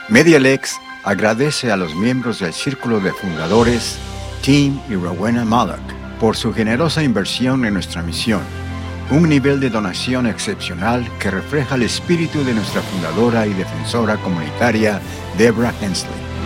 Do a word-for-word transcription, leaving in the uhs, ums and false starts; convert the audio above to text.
Medialex agradece a los miembros del Círculo de Fundadores, Tim y Rowena Mallock, por su generosa inversión en nuestra misión, un nivel de donación excepcional que refleja el espíritu de nuestra fundadora y defensora comunitaria, Deborah Hensley.